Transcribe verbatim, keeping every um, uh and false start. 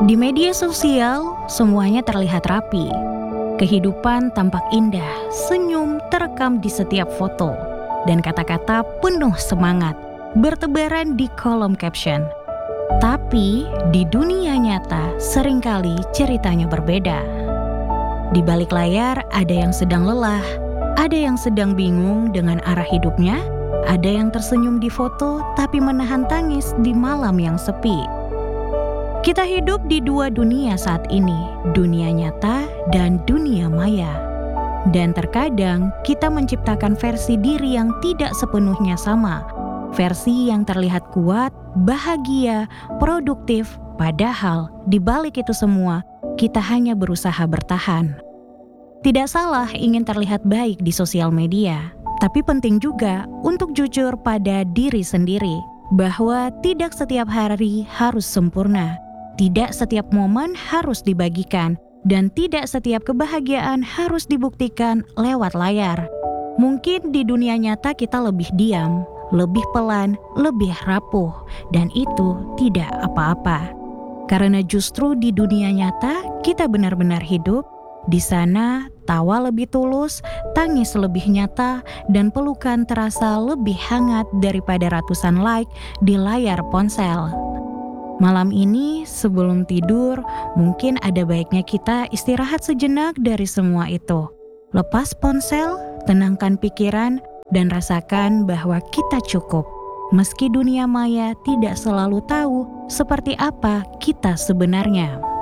Di media sosial, semuanya terlihat rapi. Kehidupan tampak indah, senyum terekam di setiap foto, dan kata-kata penuh semangat bertebaran di kolom caption. Tapi di dunia nyata seringkali ceritanya berbeda. Di balik layar ada yang sedang lelah, ada yang sedang bingung dengan arah hidupnya, ada yang tersenyum di foto tapi menahan tangis di malam yang sepi. Kita hidup di dua dunia saat ini, dunia nyata dan dunia maya. Dan terkadang kita menciptakan versi diri yang tidak sepenuhnya sama. Versi yang terlihat kuat, bahagia, produktif, padahal di balik itu semua, kita hanya berusaha bertahan. Tidak salah ingin terlihat baik di sosial media, tapi penting juga untuk jujur pada diri sendiri, bahwa tidak setiap hari harus sempurna. Tidak setiap momen harus dibagikan, dan tidak setiap kebahagiaan harus dibuktikan lewat layar. Mungkin di dunia nyata kita lebih diam, lebih pelan, lebih rapuh, dan itu tidak apa-apa. Karena justru di dunia nyata kita benar-benar hidup, di sana tawa lebih tulus, tangis lebih nyata, dan pelukan terasa lebih hangat daripada ratusan like di layar ponsel. Malam ini sebelum tidur, mungkin ada baiknya kita istirahat sejenak dari semua itu. Lepas ponsel, tenangkan pikiran, dan rasakan bahwa kita cukup. Meski dunia maya tidak selalu tahu seperti apa kita sebenarnya.